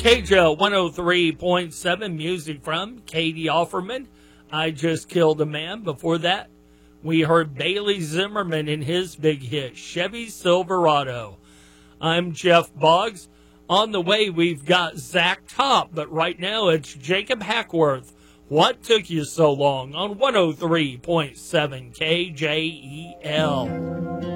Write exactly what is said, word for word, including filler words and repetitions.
K J L one oh three point seven, music from Katie Offerman. I Just Killed a Man. Before that, we heard Bailey Zimmerman in his big hit, Chevy Silverado. I'm Jeff Boggs. On the way, we've got Zach Top, but right now it's Jacob Hackworth. What took you so long on one oh three point seven K J E L?